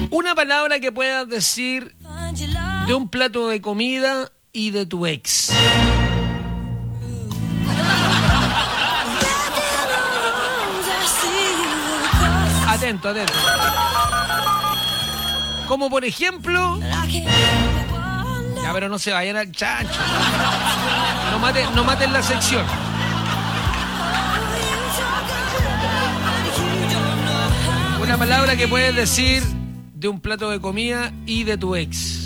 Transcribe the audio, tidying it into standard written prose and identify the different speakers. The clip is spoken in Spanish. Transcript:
Speaker 1: Una palabra que puedas decir de un plato de comida y de tu ex. Atento, atento. Como por ejemplo... Ya, pero no se vayan al chancho. No maten la sección. Una palabra que puedes decir de un plato de comida y de tu ex.